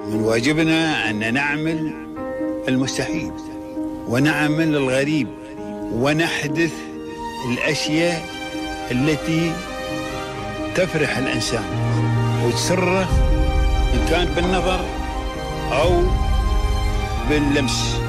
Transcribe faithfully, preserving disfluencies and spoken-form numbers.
من واجبنا أن نعمل المستحيل ونعمل الغريب ونحدث الأشياء التي تفرح الإنسان وتسره إن كان بالنظر أو باللمس.